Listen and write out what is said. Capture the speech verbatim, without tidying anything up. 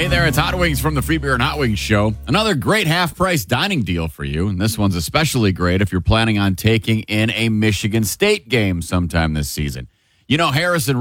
Hey there, it's Hot Wings from the Free Beer and Hot Wings Show. Another great half-price dining deal for you, and this one's especially great if you're planning on taking in a Michigan State game sometime this season. You know, Harrison